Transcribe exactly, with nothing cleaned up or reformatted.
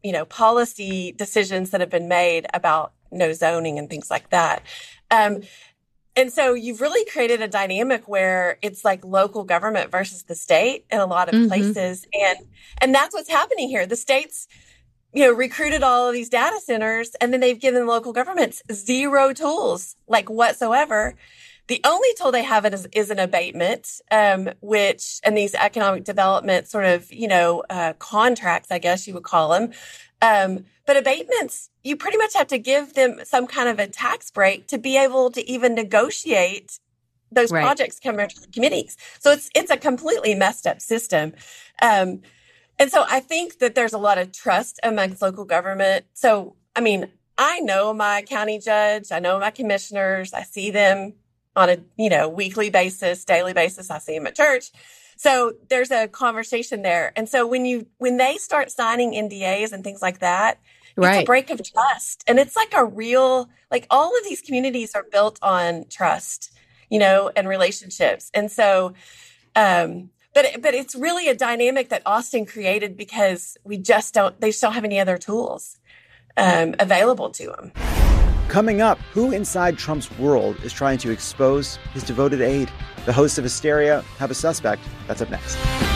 you know, policy decisions that have been made about no zoning and things like that. Um, and so you've really created a dynamic where it's like local government versus the state in a lot of mm-hmm. places. And, and that's what's happening here. The states, you know, recruited all of these data centers, and then they've given local governments zero tools, like whatsoever. The only tool they have is, is an abatement, um, which, and these economic development sort of, you know, uh, contracts, I guess you would call them. Um, but abatements, you pretty much have to give them some kind of a tax break to be able to even negotiate those right. projects coming to the committees. So it's, it's a completely messed up system. Um, and so I think that there's a lot of trust amongst local government. So, I mean, I know my county judge, I know my commissioners, I see them on a, you know, weekly basis, daily basis. I see them at church. So there's a conversation there. And so when you, when they start signing N D As and things like that, right. it's a break of trust. And it's like a real, like all of these communities are built on trust, you know, and relationships. And so, um, but, but it's really a dynamic that Austin created because we just don't, they just don't have any other tools, um, available to them. Coming up, who inside Trump's world is trying to expose his devoted aide? The hosts of Hysteria have a suspect. That's up next.